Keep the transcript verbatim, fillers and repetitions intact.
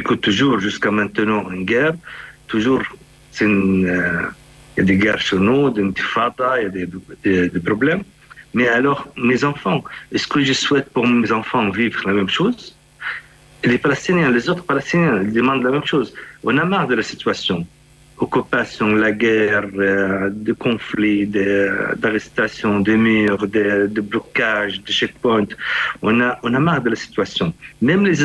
que toujours, jusqu'à maintenant, une guerre, toujours, c'est une, euh, il y a des guerres chez nous, des intifada, il y a des, des, des problèmes. Mais alors, mes enfants, est-ce que je souhaite pour mes enfants vivre la même chose? Les Palestiniens, les autres Palestiniens, ils demandent la même chose. On a marre de la situation. Occupation, la guerre, euh, de conflits, d'arrestations, de, de murs, de, de blocages, de checkpoints. On a, on a marre de la situation. Même les